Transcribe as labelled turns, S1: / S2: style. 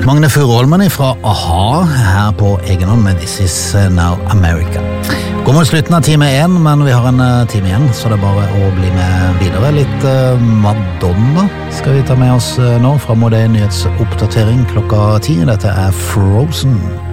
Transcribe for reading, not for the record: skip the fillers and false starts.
S1: Magne Furuholmen fra A-ha her på egen hånd med This Is Now America. Går mot slutten av time 1, men vi har en time igjen, så det er bare å bli med videre. Litt Madonna skal vi ta med oss nå, frem mot en nyhetsoppdatering klokka 10. Dette er Frozen.